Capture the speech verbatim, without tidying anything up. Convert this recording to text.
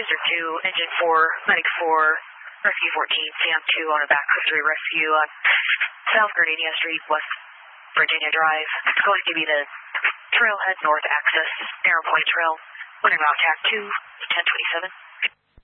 District two, Engine four, Medic four, Rescue fourteen, C M two on a backcountry rescue on South Gardenia Street, West Virginia Drive. It's going to be the Trailhead North Access, Narrow Point Trail, running route T A C two, ten twenty-seven.